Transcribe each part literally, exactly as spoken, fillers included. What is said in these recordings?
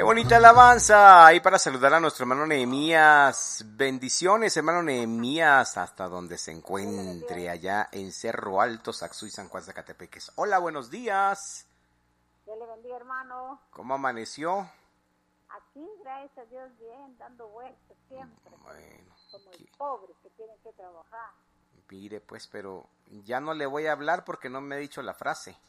bonita alabanza. Y para saludar a nuestro hermano Nehemías. Bendiciones, hermano Nehemías, hasta donde se encuentre, allá en Cerro Alto, Saxuy, San Juan, Zacatepeques. Hola, buenos días. Dios le bendiga, hermano. ¿Cómo amaneció? Aquí, gracias a Dios, bien, dando vueltas siempre. Bueno, como ¿qué? el pobre que tiene que trabajar. Mire, pues, pero ya no le voy a hablar porque no me ha dicho la frase.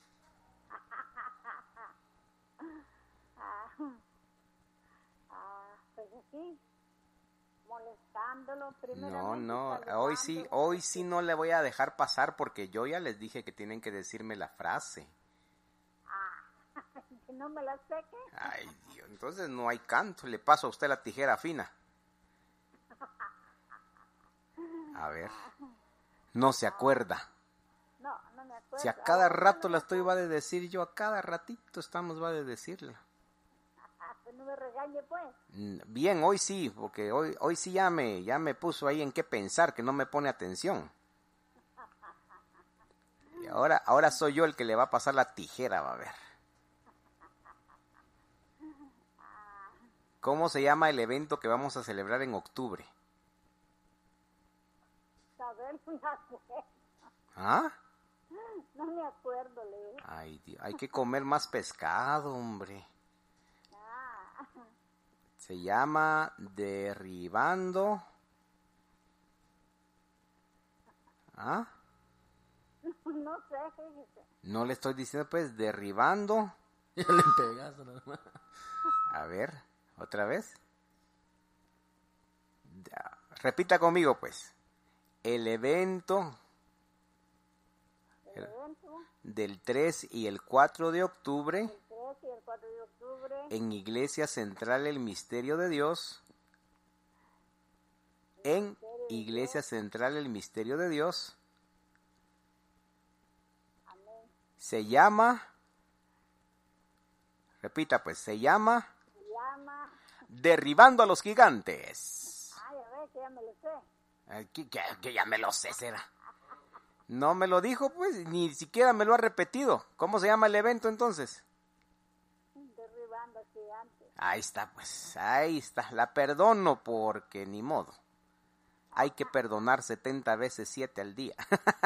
ah, ah, pues así, molestándolo No, primeramente. no, hoy sí, hoy sí no le voy a dejar pasar porque yo ya les dije que tienen que decirme la frase. Ah, que no me la seque. Ay, Dios, entonces no hay canto, le paso a usted la tijera fina. A ver, no se acuerda. No, no me acuerdo. Si a cada Ahora, rato no la estoy va de decir yo, a cada ratito estamos va de decirla. pues no me regañe, pues. Bien, hoy sí, porque hoy, hoy sí ya me, ya me puso ahí en qué pensar, que no me pone atención. Y ahora, ahora soy yo el que le va a pasar la tijera, va a ver. ¿Cómo se llama el evento que vamos a celebrar en octubre? Saber, no me acuerdo. ¿Ah? No me acuerdo, le. Ay, Dios, hay que comer más pescado, hombre. Ah. Se llama Derribando. ¿Ah? No sé, fíjese. No le estoy diciendo, pues, derribando. Ya le pegaste, ¿no? A ver, otra vez. Ya, repita conmigo, pues. El evento El evento del tres y el cuatro de octubre el tres y el cuatro de octubre en Iglesia Central El Misterio de Dios. En Iglesia Central El Misterio de Dios. Amén. Se llama, repita pues, se llama Se llama. Derribando a los Gigantes. Ay, a ver, que ya me lo sé. Ay, que, que, que ya me lo sé, será. No me lo dijo, pues, ni siquiera me lo ha repetido. ¿Cómo se llama el evento entonces? Derribando gigantes. Ahí está, pues, ahí está. La perdono porque ni modo. Hay que perdonar setenta veces siete al día.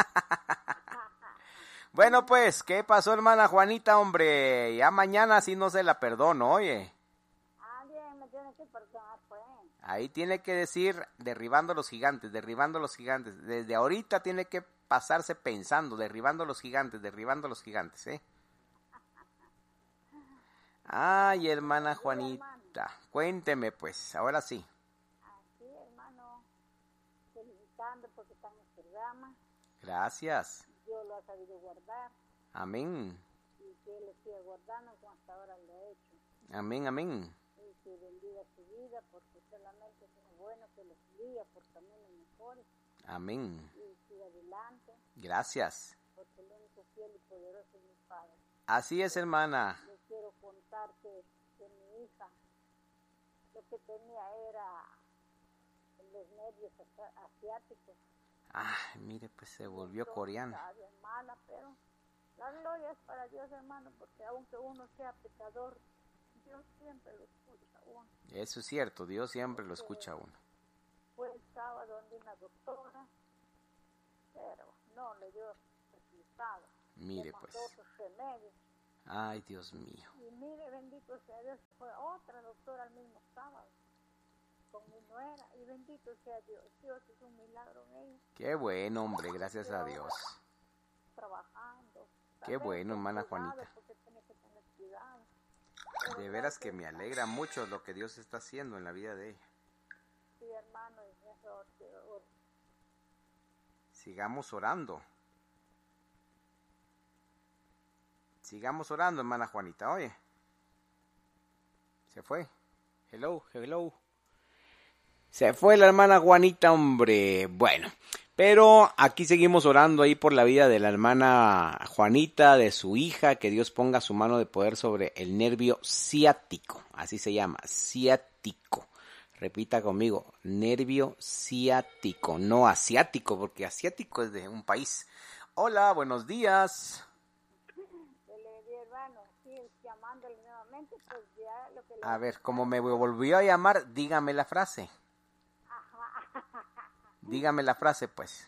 Bueno, pues, ¿qué pasó, hermana Juanita, hombre? Ya mañana sí no se la perdono, oye. Ah, bien, me tiene que perdonar, pues. Ahí tiene que decir derribando a los gigantes, derribando a los gigantes. Desde ahorita tiene que pasarse pensando, derribando a los gigantes, derribando a los gigantes, ¿eh? Ay, hermana Juanita, cuénteme pues, ahora sí. Así, hermano, felicitando porque está en el programa. Gracias. Dios lo ha sabido guardar Amén. y que Él lo siga guardando como hasta ahora lo ha hecho. Amén, amén. Y que bendiga su vida porque solamente es uno bueno que los guía por caminos mejores. Amén. Y siga adelante Gracias. porque el único fiel y poderoso es mi Padre. Así es, hermana. Les quiero contar que, que mi hija lo que tenía era los nervios asiáticos. Ah, mire, pues se volvió coreana. Sabe, mala, pero la gloria es para Dios, hermano, porque aunque uno sea pecador, Dios siempre lo escucha a uno. Eso es cierto, Dios siempre lo escucha a uno. Fue el sábado donde una doctora, pero no le dio resultado. Mire, Le mandó pues. otros remedios. Ay, Dios mío. Y mire, bendito sea Dios, fue otra doctora el mismo sábado con mi nuera, y bendito sea Dios. Dios es un milagro en ella. Qué bueno, hombre, gracias a Dios. Trabajando. Qué bueno, hermana Juanita. Porque tiene que tener cuidado. De veras que me alegra mucho lo que Dios está haciendo en la vida de ella. Sí, hermano, y eso, or... Sigamos orando. Sigamos orando, hermana Juanita, oye. Se fue. Hello, hello. Se fue la hermana Juanita, hombre. Bueno, pero aquí seguimos orando ahí por la vida de la hermana Juanita, de su hija, que Dios ponga su mano de poder sobre el nervio ciático. Así se llama, ciático. Repita conmigo, nervio ciático, no asiático, porque asiático es de un país. Hola, buenos días. Le di, hermano, sí, llamándole nuevamente. realmente, pues ya lo que... A ver, como me volvió a llamar, dígame la frase. Ajá. Dígame la frase, pues.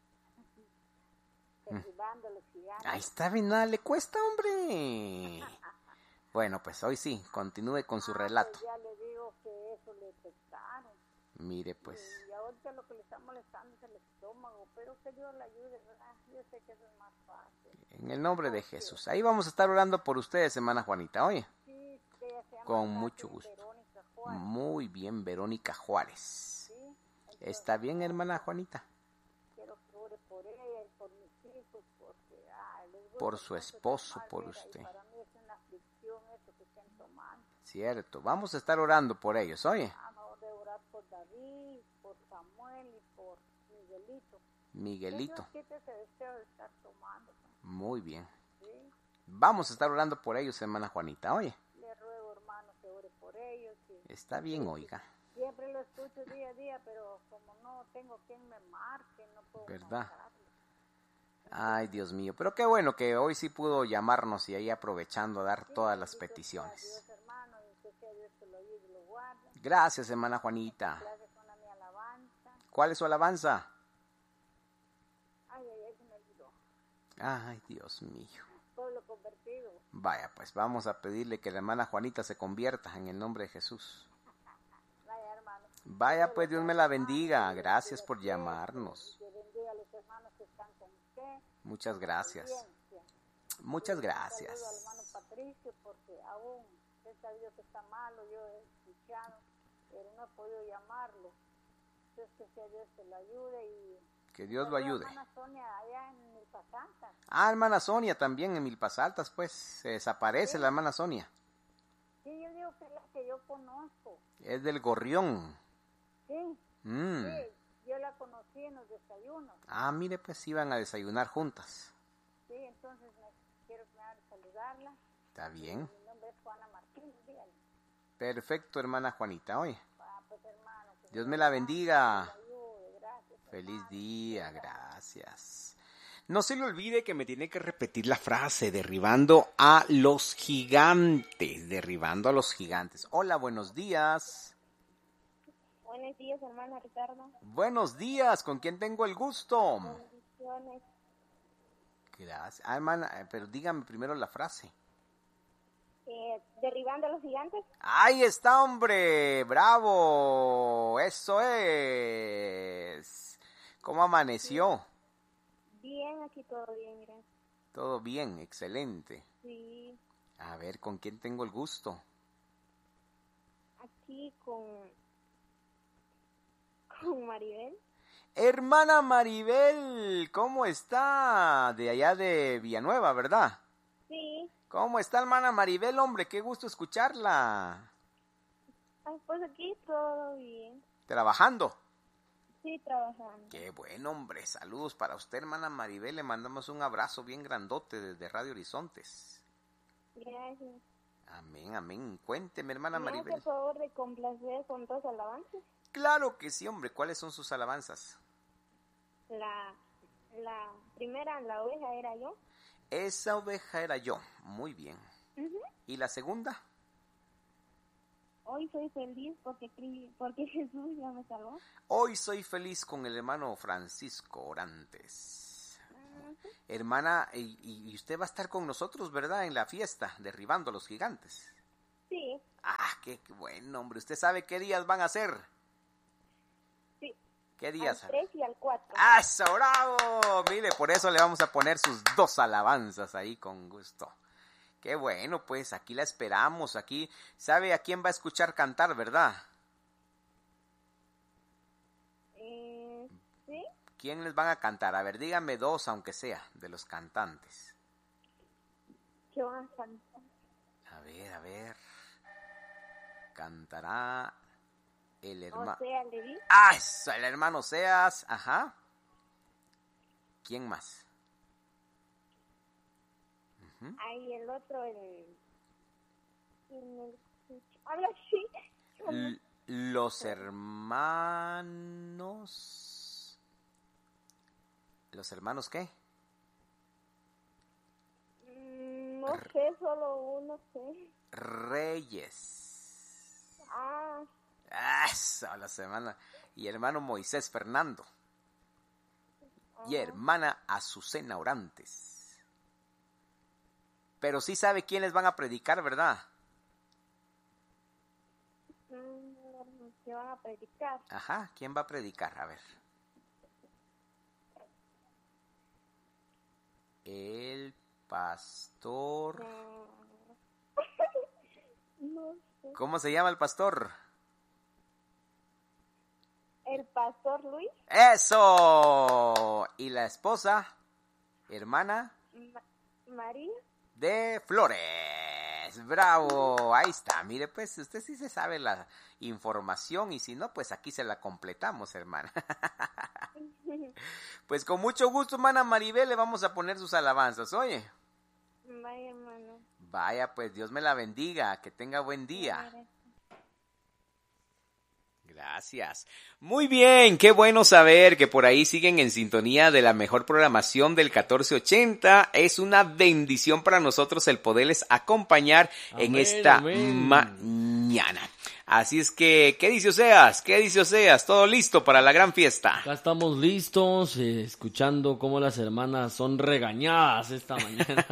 Derribando los gigantes. Ahí está, bien, nada le cuesta, hombre. Bueno, pues hoy sí, continúe con su Ah, relato. pues ya le digo que eso le detectaron. Mire, pues, Y ahorita lo que le está molestando es el estómago, pero que Dios le ayude, ¿verdad? Yo sé que eso es más fácil. en el nombre de Jesús. Ahí vamos a estar orando por ustedes, hermana Juanita, oye. Sí, que ella se llama Con Katy mucho gusto. Verónica Juárez, Muy bien, Verónica Juárez. ¿sí? Entonces, ¿Está bien, hermana Juanita? quiero que ore por ella y por mis hijos, porque ay, les gusta Por su mucho esposo, tomar, por mira, usted. Y para mí es una aflicción eso que estén tomando. Cierto, vamos a estar orando por ellos, oye. Vamos a orar por David, por Samuel y por Miguelito. Miguelito, Que Dios quite ese deseo de estar tomando, ¿no? muy bien. ¿Sí? Vamos a estar orando por ellos, hermana Juanita, oye. Le ruego, hermano, que ore por ellos. Y Está bien, oiga. siempre lo escucho día a día, pero como no tengo quien me marque, no puedo ¿Verdad? marcarlo. Ay, Dios mío, pero qué bueno que hoy sí pudo llamarnos y ahí aprovechando a dar Sí, todas las bendito sea peticiones. Dios, hermano, y que sea Dios que lo ayude y lo guarde. Gracias, hermana Juanita. Gracias con la mi alabanza. ¿Cuál es su alabanza? Ay, ay, ay, se me olvidó. Ay, Dios mío. Pueblo convertido. Vaya, pues vamos a pedirle que la hermana Juanita se convierta en el nombre de Jesús. Vaya, hermano. Vaya, pues Dios me la bendiga. Gracias por llamarnos. Que bendiga a los hermanos que están con usted. Muchas gracias. Audiencia. Muchas Un saludo al hermano gracias. Patricio, porque aún he sabido que está malo, yo he escuchado, pero no he podido llamarlo. Entonces que sea Dios que lo ayude y... Que Dios lo ayude. Hermana Sonia allá en Milpa Santa. Ah, hermana Sonia también en Milpas Altas, pues se desaparece Sí. la hermana Sonia. Sí, yo digo que es la que yo conozco. Es del Gorrión. Sí, Mm. sí, yo la conocí en los desayunos. Ah, mire, pues iban a desayunar juntas. Sí, entonces me, quiero que me hagan saludarla. Está bien. Mi nombre es Juana Martínez, dígale. Perfecto, hermana Juanita. Oye, Ah, pues, hermano, que Dios Dios me la le bendiga. ayude, gracias, Feliz hermano. día, gracias. No se le olvide que me tiene que repetir la frase, derribando a los gigantes, derribando a los gigantes. Hola, buenos días. Buenos días, hermano Ricardo. Buenos días, ¿con quién tengo el gusto? Bendiciones. Gracias. Ah, hermana, eh, pero dígame primero la frase. Eh, derribando a los gigantes. ¡Ahí está, hombre! ¡Bravo! ¡Eso es! ¿Cómo amaneció? Bien, aquí todo bien, mira. Todo bien, excelente. Sí, A ver, ¿con quién tengo el gusto? aquí con, con Maribel. Hermana Maribel, ¿cómo está? De allá de Villanueva, ¿verdad? Sí, ¿Cómo está, hermana Maribel, hombre? Qué gusto escucharla. ay, pues aquí todo bien. ¿Trabajando? Sí, trabajando. Qué bueno, hombre. Saludos para usted, hermana Maribel. Le mandamos un abrazo bien grandote desde Radio Horizontes. Gracias. Amén, amén. Cuénteme, hermana ¿Me hace Maribel. favor de complacer con dos alabanzas? Claro que sí, hombre. ¿Cuáles son sus alabanzas? La, la primera, la oveja era yo. Esa oveja era yo. Muy bien. Ujú. ¿Y la segunda? Hoy soy feliz porque, cri- porque Jesús ya me salvó. Hoy soy feliz con el hermano Francisco Orantes. Ujú. Hermana, y, y usted va a estar con nosotros, ¿verdad? En la fiesta, derribando a los gigantes. Sí, Ah, qué, qué bueno, hombre. ¿Usted sabe qué días van a ser? sí. ¿Qué Al días? tres y al cuatro. ¡Ah, eso, bravo! Mire, por eso le vamos a poner sus dos alabanzas ahí con gusto. Qué bueno, pues aquí la esperamos. Aquí, ¿sabe a quién va a escuchar cantar, verdad? Eh, sí. ¿Quién les van a cantar? A ver, dígame dos, aunque sea, de los cantantes. ¿Qué van a cantar? A ver, a ver. Cantará el hermano... O sea, le di. ¡Ah, eso! El hermano Seas. Ajá. ¿Quién más? Ujú. Ahí el otro, el... en el- habla así. L- los hermanos... ¿Los hermanos qué? Mm, no sé, solo uno sé. Reyes. Ah, Eso, la semana. Y hermano Moisés Fernando. Y ah, hermana Azucena Orantes. Pero sí sabe quiénes van a predicar, ¿verdad? mm, ¿qué van a predicar? Ajá, ¿quién va a predicar? A ver. El pastor. No sé. ¿Cómo se llama el pastor? ¿El pastor Luis? ¡Eso! Y la esposa, hermana Ma- ¿María? de Flores. ¡Bravo! Ahí está. Mire, pues, usted sí se sabe la información y si no, pues aquí se la completamos, hermana. Pues con mucho gusto, hermana Maribel, le vamos a poner sus alabanzas, oye. Vaya, hermano. Vaya, pues Dios me la bendiga, que tenga buen día. Gracias. Muy bien, qué bueno saber que por ahí siguen en sintonía de la mejor programación del catorce ochenta. Es una bendición para nosotros el poderles acompañar Amén, en esta amén. mañana. Así es que, ¿qué dice Oseas? ¿Qué dice Oseas? ¿Todo listo para la gran fiesta? Acá estamos listos, eh, escuchando cómo las hermanas son regañadas esta mañana.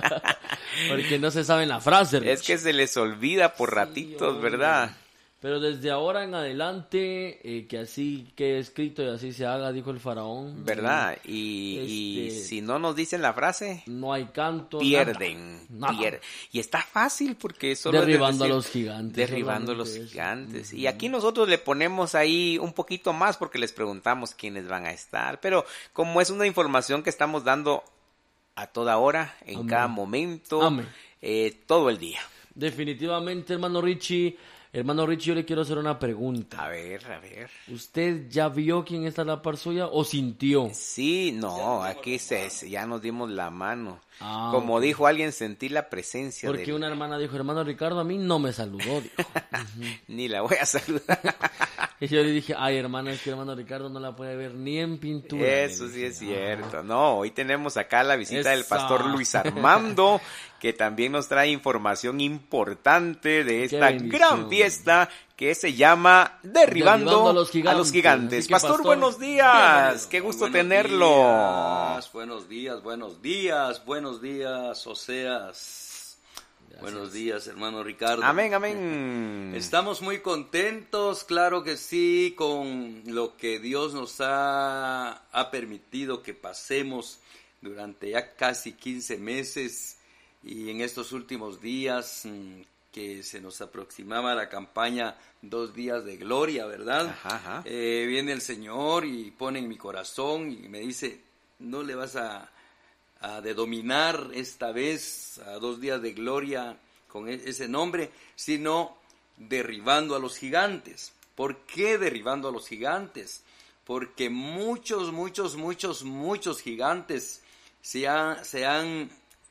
Porque no se saben la frase, Rich. Es que se les olvida por ratitos, Sí, ¿verdad? hombre. Pero desde ahora en adelante, eh, que así quede escrito y así se haga, dijo el faraón. ¿Verdad? Y, y Este- si no nos dicen la frase, No hay canto, pierden, nada, nada. pierden. Y está fácil porque solo es Derribando decir, a los gigantes. derribando a los solamente eso. gigantes. Y aquí nosotros le ponemos ahí un poquito más porque les preguntamos quiénes van a estar. Pero como es una información que estamos dando a toda hora, en Amén. cada momento, Amén. eh, todo el día. Definitivamente, hermano Richie. Hermano Richie, yo le quiero hacer una pregunta. A ver, a ver. ¿Usted ya vio quién está en la par suya o sintió? Sí, no, aquí se, ya nos dimos la mano. Ah, Como ok. dijo alguien, sentí la presencia Porque de una hermana dijo, hermano Ricardo, a mí no me saludó, dijo. Ni la voy a saludar. Y yo le dije, ay, hermana, es que hermano Ricardo no la puede ver ni en pintura. Eso Le sí dije. es cierto. No, hoy tenemos acá la visita del Esa. pastor Luis Armando, que también nos trae información importante de Qué esta bendición. gran fiesta que se llama Derribando, Derribando a los gigantes. gigantes. Así que, pastor, pastor, buenos días. bienvenido. Qué gusto Muy buenos tenerlo. días, buenos días, buenos días, buenos días, Oseas. Buenos días, hermano Ricardo. Amén, amén. Estamos muy contentos, claro que sí, con lo que Dios nos ha, ha permitido que pasemos durante ya casi quince meses y en estos últimos días mm, que se nos aproximaba la campaña Dos Días de Gloria, ¿verdad? Ajá, ajá. Eh, viene el Señor y pone en mi corazón y me dice, no le vas a, a de dominar esta vez a Dos Días de Gloria con e- ese nombre, sino derribando a los gigantes. ¿Por qué derribando a los gigantes? Porque muchos, muchos, muchos, muchos gigantes se, ha- se han,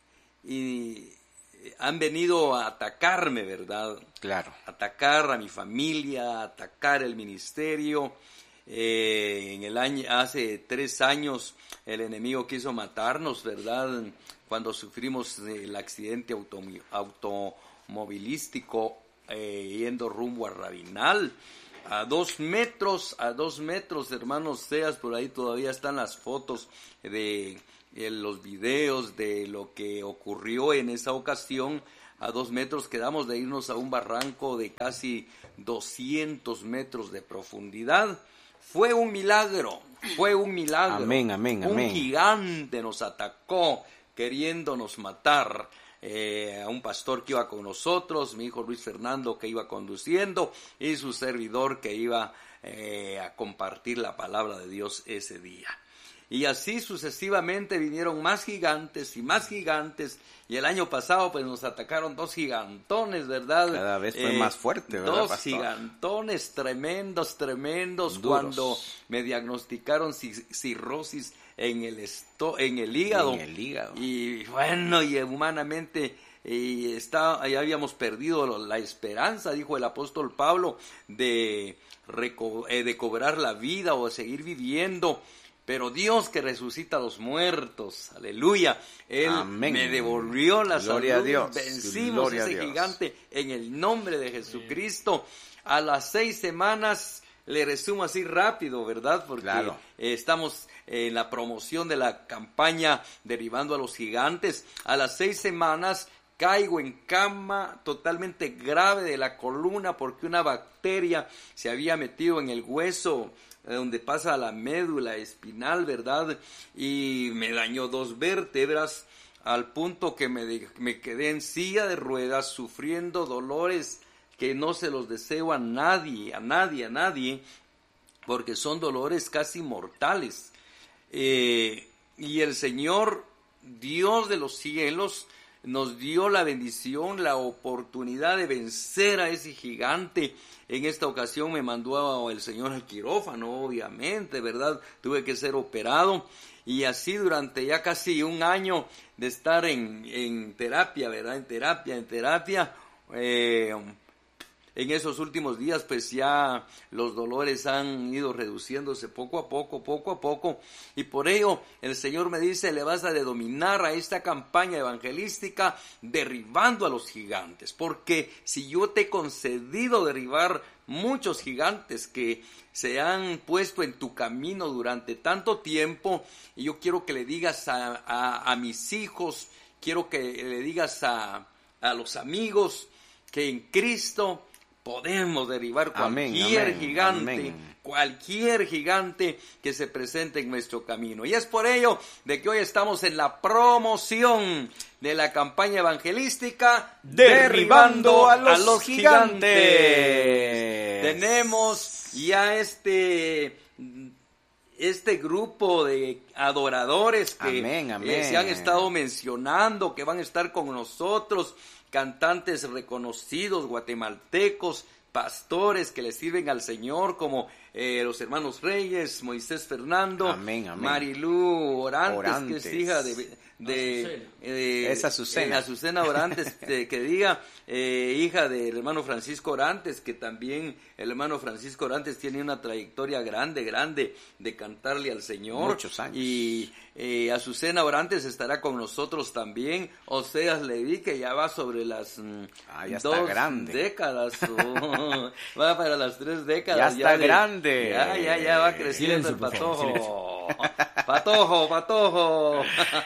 y, han venido a atacarme, ¿verdad? Claro. Atacar a mi familia, atacar el ministerio. Eh, en el año, hace tres años el enemigo quiso matarnos, ¿verdad? Cuando sufrimos el accidente automi- automovilístico eh, yendo rumbo a Rabinal. A dos metros, a dos metros, hermanos Seas, por ahí todavía están las fotos de, de los videos de lo que ocurrió en esa ocasión. A dos metros quedamos de irnos a un barranco de casi doscientos metros de profundidad. Fue un milagro, fue un milagro. Amén, amén, un amén. gigante nos atacó queriéndonos matar. Eh, a un pastor que iba con nosotros, mi hijo Luis Fernando que iba conduciendo y su servidor que iba eh, a compartir la palabra de Dios ese día. Y así sucesivamente vinieron más gigantes y más gigantes y el año pasado pues nos atacaron dos gigantones, ¿verdad? Cada vez fue más fuerte, ¿verdad, Dos pastor? gigantones tremendos, tremendos, Duros. cuando me diagnosticaron ci- cirrosis en el esto, en el hígado. En el hígado. Y bueno, y humanamente y está, ya habíamos perdido la esperanza, dijo el apóstol Pablo, de, reco- eh, de cobrar la vida o seguir viviendo. Pero Dios que resucita a los muertos, aleluya, Él Amén. me devolvió la Gloria salud, a Dios. vencimos Gloria a ese Dios. gigante en el nombre de Jesucristo. A las seis semanas, le resumo así rápido, ¿verdad? Porque Claro. eh, estamos en la promoción de la campaña Derribando a los Gigantes. A las seis semanas caigo en cama totalmente grave de la columna porque una bacteria se había metido en el hueso donde pasa la médula espinal, ¿verdad? Y me dañó dos vértebras al punto que me, de, me quedé en silla de ruedas sufriendo dolores que no se los deseo a nadie, a nadie, a nadie, porque son dolores casi mortales. Eh, y el Señor, Dios de los cielos, nos dio la bendición, la oportunidad de vencer a ese gigante. En esta ocasión me mandó el Señor al quirófano, obviamente, ¿verdad? Tuve que ser operado. Y así durante ya casi un año de estar en, en terapia, ¿verdad? En terapia, en terapia. Eh, en esos últimos días, pues ya los dolores han ido reduciéndose poco a poco, poco a poco. Y por ello el Señor me dice, le vas a denominar a esta campaña evangelística Derribando a los Gigantes. Porque si yo te he concedido derribar muchos gigantes que se han puesto en tu camino durante tanto tiempo, y yo quiero que le digas a, a, a mis hijos, quiero que le digas a, a los amigos que en Cristo podemos derribar cualquier amén, gigante, amén. cualquier gigante que se presente en nuestro camino. Y es por ello de que hoy estamos en la promoción de la campaña evangelística Derribando a los, a los gigantes. gigantes. Tenemos ya este... este grupo de adoradores que amén, amén. Eh, se han estado mencionando, que van a estar con nosotros, cantantes reconocidos, guatemaltecos, pastores que le sirven al Señor, como eh, los hermanos Reyes, Moisés Fernando, amén, amén. Marilú Orantes, Orantes, que es hija de... de eh, es Azucena. Eh, Azucena Orantes, eh, que diga, eh, hija del hermano Francisco Orantes, que también el hermano Francisco Orantes tiene una trayectoria grande, grande de cantarle al Señor. Muchos años. Y eh, Azucena Orantes estará con nosotros también. Oseas Leví, que ya va sobre las mm, ah, ya dos está grande. décadas, o, va para las tres décadas. Ya está ya de, grande. Ya, ya, ya va creciendo Silencio, el por favor, patojo. Patojo, patojo.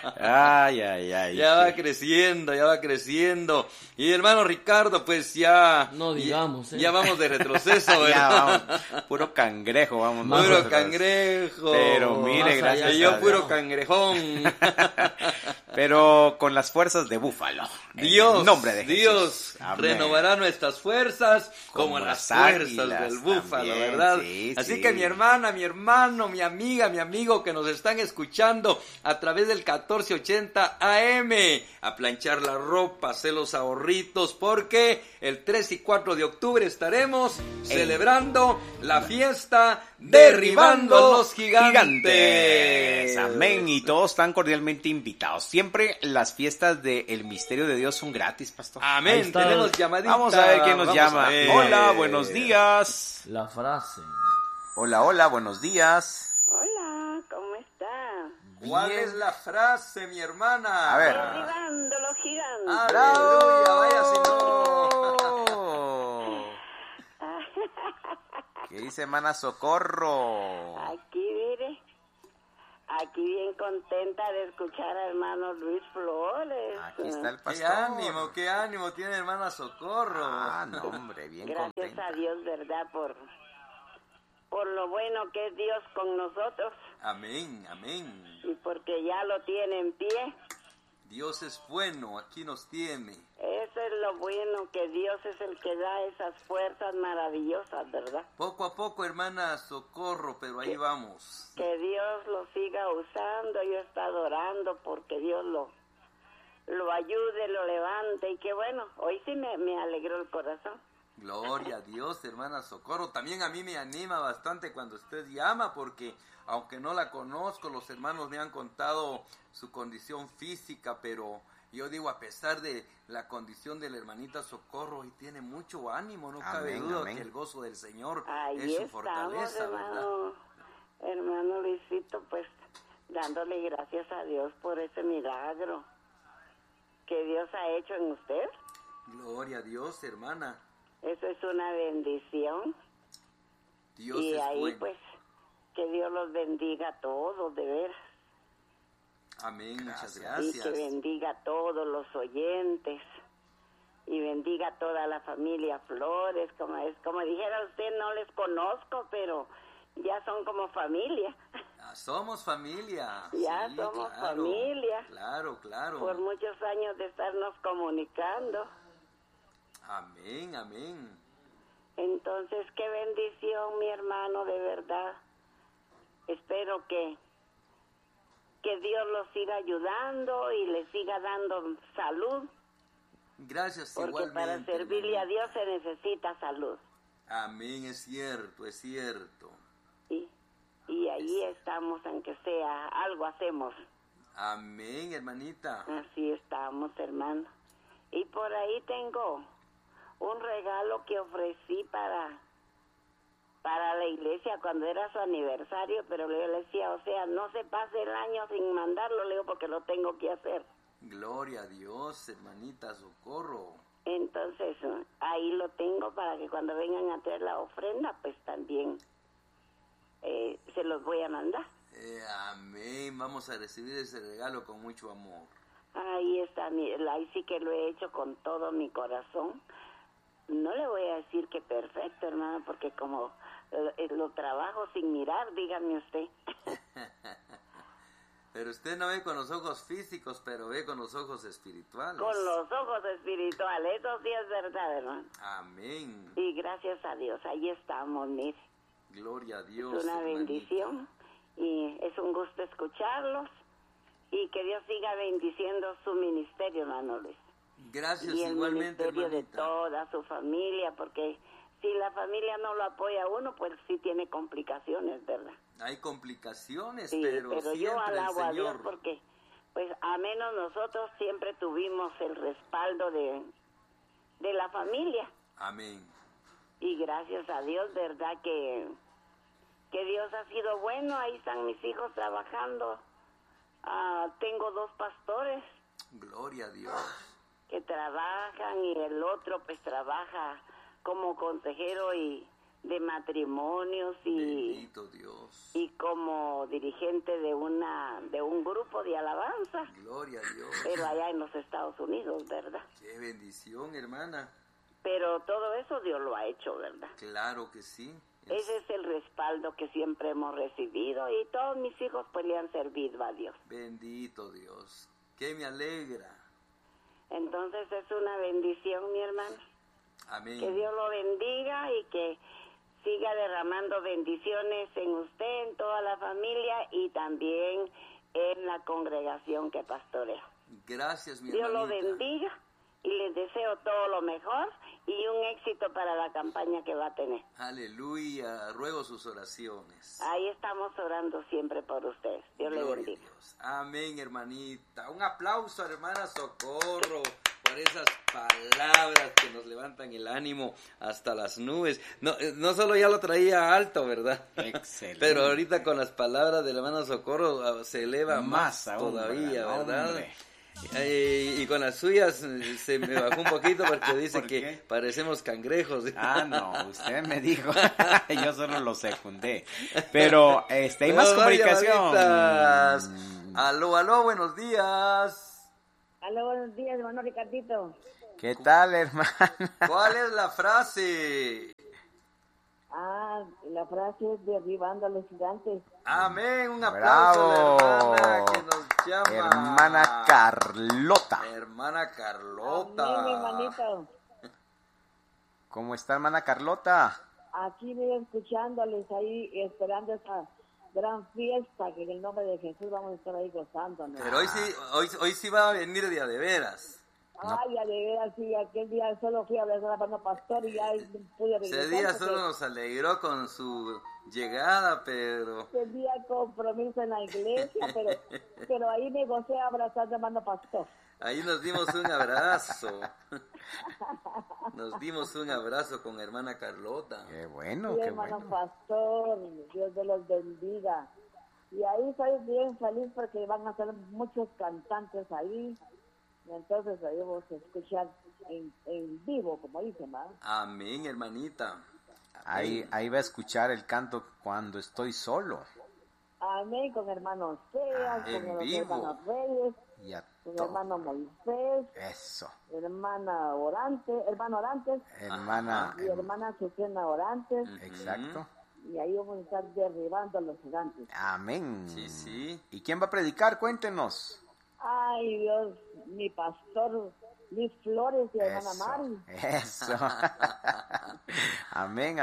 Ay, ay, ay. Ya va creciendo, ya va creciendo. Y hermano Ricardo, pues ya... No digamos, Ya, eh. ya vamos de retroceso, Ya ¿verdad? vamos, puro cangrejo, vamos. Más Puro nosotros. cangrejo. Pero mire, Más gracias allá Y yo a puro Dios. cangrejón. Pero con las fuerzas de búfalo. En Dios, el nombre de Dios Jesús. Amén. renovará nuestras fuerzas como, Como las las fuerzas águilas del búfalo, también, ¿verdad? sí, Así sí. que mi hermana, mi hermano, mi amiga, mi amigo que nos están escuchando a través del catorce ochenta A M, a planchar la ropa, hacer los ahorritos, porque el tres y cuatro de octubre estaremos celebrando la fiesta Derribando a los gigantes. Amén. Y todos están cordialmente invitados. Siempre las fiestas del misterio de Dios son gratis, pastor. Ahí Amén, está. tenemos llamadita. Vamos a ver quién nos Vamos llama. a ver. Hola, buenos días. La frase. Hola, hola, buenos días. Hola, ¿cómo está? ¿Cuál Bien. es la frase, mi hermana? A ver. Derribando los gigantes. Aleluya, vaya si no. ¿Qué dice hermana Socorro? Aquí, mire, aquí bien contenta de escuchar al hermano Luis Flores. Aquí está el Qué pastor. ánimo, qué ánimo tiene hermana Socorro. Ah, no, hombre, bien Gracias contenta. a Dios, ¿verdad? Por, por lo bueno que es Dios con nosotros Amén, amén. y porque ya lo tiene en pie. Dios es bueno, aquí nos tiene. Eso es lo bueno, que Dios es el que da esas fuerzas maravillosas, ¿verdad? Poco a poco, hermana Socorro, pero ahí vamos. Que Dios lo siga usando. Yo he estado orando porque Dios lo, lo ayude, lo levante. Y que bueno, hoy sí me, me alegró el corazón. Gloria a Dios, hermana Socorro. También a mí me anima bastante cuando usted llama, porque aunque no la conozco, los hermanos me han contado su condición física, pero yo digo, a pesar de la condición de la hermanita Socorro, y tiene mucho ánimo, no cabe Amén, duda amén. que el gozo del Señor Ahí es su estamos, fortaleza, ¿verdad? hermano, hermano Luisito, pues dándole gracias a Dios por ese milagro que Dios ha hecho en usted. Gloria a Dios, hermana. Eso es una bendición. Dios y es ahí bueno. pues que Dios los bendiga a todos, de veras. Amén, muchas Y gracias. que bendiga a todos los oyentes. Y bendiga a toda la familia Flores. Como es, como dijera usted, no les conozco, pero ya son como familia. Ah, somos familia. Ya Sí, somos claro, familia. Claro, claro. Por muchos años de estarnos comunicando. Amén, amén. Entonces, qué bendición, mi hermano, de verdad. Espero que, que Dios los siga ayudando y les siga dando salud. Gracias, Porque igualmente. para servirle a hermanita. Dios se necesita salud. Amén, es cierto, es cierto. Y, y ahí estamos, aunque sea, algo hacemos. Amén, hermanita. Así estamos, hermano. Y por ahí tengo un regalo que ofrecí para, para la iglesia cuando era su aniversario, pero yo le decía, o sea, no se pase el año sin mandarlo, le digo, porque lo tengo que hacer. Gloria a Dios, hermanita, socorro. Entonces, ahí lo tengo para que cuando vengan a traer la ofrenda, pues también eh, se los voy a mandar. Eh, amén, vamos a recibir ese regalo con mucho amor. Ahí está, mi- ahí sí que lo he hecho con todo mi corazón. No le voy a decir que perfecto, hermano, porque como eh, lo trabajo sin mirar, dígame usted. Pero usted no ve con los ojos físicos, pero ve con los ojos espirituales. Con los ojos espirituales, eso sí es verdad, hermano. Amén. Y gracias a Dios, ahí estamos, mire. Gloria a Dios. Es una hermanita. bendición y es un gusto escucharlos y que Dios siga bendiciendo su ministerio, hermano Luis. Gracias Y el igualmente, ministerio de hermanita. toda su familia, porque si la familia no lo apoya a uno, pues sí tiene complicaciones, ¿verdad? Hay complicaciones, Sí, pero, pero siempre yo alabo el a Dios Señor. porque, pues, a menos nosotros siempre tuvimos el respaldo de, de la familia. Amén. Y gracias a Dios, ¿verdad? Que, que Dios ha sido bueno. Ahí están mis hijos trabajando. Ah, tengo dos pastores Gloria a Dios. que trabajan y el otro pues trabaja como consejero y de matrimonios y, Bendito Dios. y como dirigente de una de un grupo de alabanza, Gloria a Dios. pero allá en los Estados Unidos, ¿verdad? Qué bendición, hermana. Pero todo eso Dios lo ha hecho, ¿verdad? Claro que sí. Es- Ese es el respaldo que siempre hemos recibido y todos mis hijos pues le han servido a Dios. Bendito Dios. Que me alegra. Entonces es una bendición, mi hermano. Amén. Que Dios lo bendiga y que siga derramando bendiciones en usted, en toda la familia y también en la congregación que pastorea. Gracias, mi Dios lo hermanita. bendiga y les deseo todo lo mejor y un éxito para la campaña que va a tener. Aleluya. Ruego sus oraciones. Ahí estamos orando siempre por ustedes. Dios le Gloria a bendiga. Dios. Amén, hermanita. Un aplauso, hermana Socorro, por esas palabras que nos levantan el ánimo hasta las nubes. No, eh, no solo ya lo traía alto, ¿verdad? Excelente. Pero ahorita con las palabras de la hermana Socorro ah, se eleva más, Más aún, todavía, ¿verdad? ¿verdad? Hombre. Eh, y con las suyas eh, se me bajó un poquito porque dice ¿Por que qué? parecemos cangrejos. Ah, no, usted me dijo, yo solo lo secundé. Pero, este, hay más Vamos, comunicación. llamaditas. Aló, aló, buenos días. Aló, buenos días, hermano Ricardito. ¿Qué tal, hermana? ¿Cuál es la frase? Ah, la frase es derribando a los gigantes. Amén, un aplauso Bravo. a la hermana que nos llama. Hermana Carlota. Hermana Carlota. Amén, hermanito. ¿Cómo está, hermana Carlota? Aquí voy escuchándoles ahí, esperando esa gran fiesta que en el nombre de Jesús vamos a estar ahí gozándonos. Pero hoy sí, hoy, hoy sí va a venir de a de veras. Ay, ya de veras, sí, aquel día solo fui a abrazar a hermano pastor y ya pude regresar. Ese día porque solo nos alegró con su llegada, pero tenía compromiso en la iglesia, pero, pero ahí me gocé abrazando a hermano pastor. ahí nos dimos un abrazo. Nos dimos un abrazo con hermana Carlota. Qué bueno, Sí, qué hermano bueno. pastor, Dios de los bendiga. Y ahí estoy bien feliz porque van a ser muchos cantantes ahí. Y entonces ahí vamos a escuchar en, en vivo, como dicen, ¿verdad? Amén, hermanita. Ahí, ahí va a escuchar el canto Cuando estoy solo. Amén, con hermanos Seas, En con los vivo. hermanos Reyes, Y a con todo. hermano Moisés, Eso. hermana Orante, hermano Orantes Hermana. y hermana Susana Orantes. Exacto. Y ahí vamos a estar derribando a los gigantes. Amén. Sí, sí. ¿Y quién va a predicar? Cuéntenos. Ay, Dios, mi pastor Luis Flores y hermana Eso. Mari. Eso. Amén,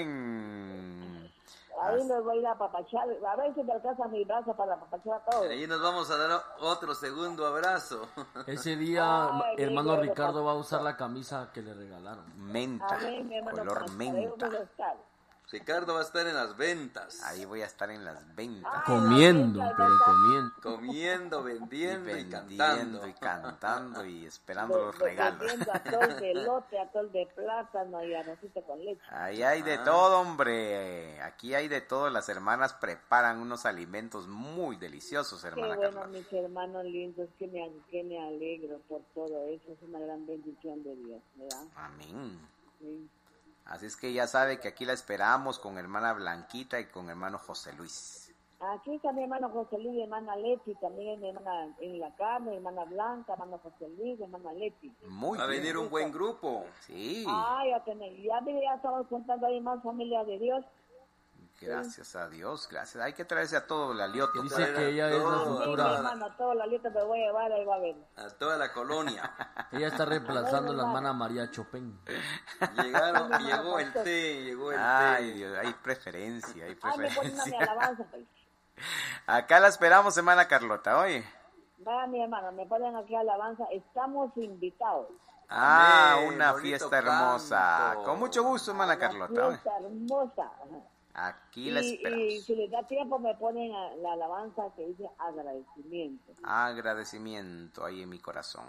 amén. Ahí les voy a ir a papachar. A ver si me alcanza mi brazo para papachar a todos. Ahí nos vamos a dar otro segundo abrazo. Ese día, Ay, hermano mi Ricardo Dios. va a usar la camisa que le regalaron. Menta. Amén, mi hermano Color pastor. Ahí vamos a menta. estar. Ricardo va a estar en las ventas. Ahí voy a estar en las ventas. Ay, Comiendo, la pero neta. comiendo. Comiendo, vendiendo y, vendiendo cantando. y cantando y esperando los Ve- ve- regalos. Vendiendo atol de elote, atol de plátano y arrocito con leche. Ahí hay de Ah. todo, hombre. Aquí hay de todo. Las hermanas preparan unos alimentos muy deliciosos, Qué hermana bueno, Carla. mis hermanos lindos, que me, que me alegro por todo eso. Es una gran bendición de Dios, ¿verdad? Amén. Sí. Así es que ya sabe que aquí la esperamos con hermana Blanquita y con hermano José Luis. Aquí está mi hermano José Luis, mi hermana Leti, también mi hermana en la carne, mi hermana Blanca, hermano José Luis, mi hermana Leti. Muy Va a bien. venir un buen grupo. Sí, Ah, ya tenemos, ya, mire, ya estamos contando ahí más familia de Dios. gracias a Dios, gracias. Hay que traerse a todo el alioto. Dice que ella es la Todo. Sí, mi futura. hermano, todo la lista me voy a llevar, ahí va a ver. A toda la colonia. Ella está reemplazando a la hermana María Chopin. Llegaron, llegó el té, llegó el Ay, té. Dios, hay preferencia, hay Ay, me ponen a mi preferencia. alabanza, pues. Acá la esperamos, hermana Carlota, oye. Vaya, mi hermano, me ponen aquí alabanza, estamos invitados. Ah, Amén, una bonito fiesta hermosa. canto. Con mucho gusto, hermana La Carlota. oye. fiesta hermosa. Aquí la Y, y esperamos. si les da tiempo me ponen a- la alabanza que dice agradecimiento. Agradecimiento ahí en mi corazón.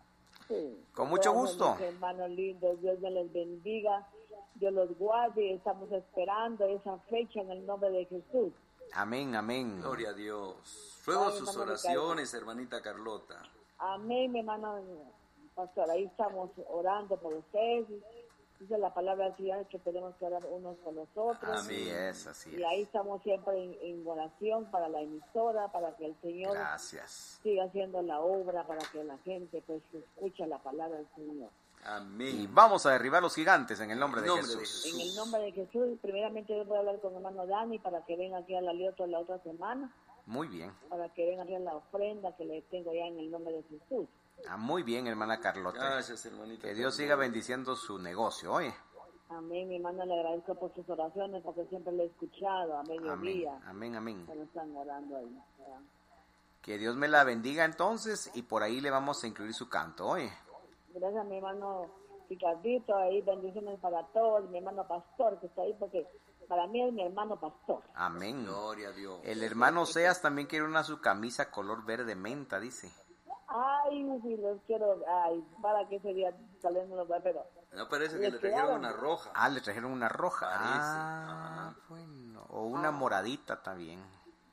Sí. Con mucho Todos gusto. mis hermanos lindos, Dios me les bendiga, Dios los guarde y estamos esperando esa fecha en el nombre de Jesús. Amén, amén. Gloria a Dios. Ruego Ay, sus hermano oraciones, hermanita Carlota. Amén, mi hermano pastor, ahí estamos orando por ustedes. Dice la palabra del Señor que tenemos que orar unos con los otros. Así es, así Y ahí es. estamos siempre en, en oración para la emisora, para que el Señor Gracias. siga haciendo la obra, para que la gente pues escuche la palabra del Señor. Y Amén. vamos a derribar los gigantes en el nombre de En nombre de Jesús. En el nombre de Jesús, primeramente yo voy a hablar con hermano Dani para que venga aquí a la Lioto la otra semana, Muy bien. para que venga aquí a la ofrenda que le tengo ya en el nombre de Jesús. Ah, muy bien, hermana Carlota. Gracias, hermanita. Que Dios siga bendiciendo su negocio, oye. Amén, mi hermano, le agradezco por sus oraciones porque siempre le he escuchado a Amén, mediodía amén, amén. cuando están orando ahí. ¿verdad? Que Dios me la bendiga entonces y por ahí le vamos a incluir su canto, oye. Gracias, mi hermano Ricardito, ahí bendiciones para todos, mi hermano Pastor que está ahí porque para mí es mi hermano Pastor. Amén. Gloria a Dios. El hermano Seas también quiere una su camisa color verde menta, dice. Ay, si los quiero, ay, para que ese día saliendo los pero No parece que Les le trajeron quedaron. una roja. Ah, le trajeron una roja. Parece, Ah, ajá. bueno. O una moradita también.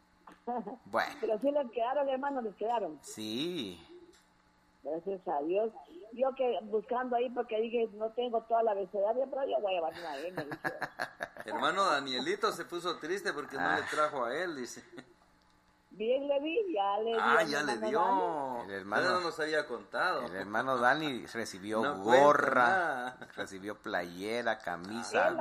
Bueno, pero sí les quedaron, hermano, les quedaron. sí. Gracias a Dios. Yo que buscando ahí porque dije, no tengo toda la abecedaria, pero yo voy a llevar una M. dice. Hermano Danielito se puso triste porque no Ah. le trajo a él, dice. Bien le vi, ya le di. Ah, a mi ya le hermano dio. Dani. El hermano- Pero no nos había contado. El hermano Dani recibió No cuenta gorra, nada. recibió playera, camisa.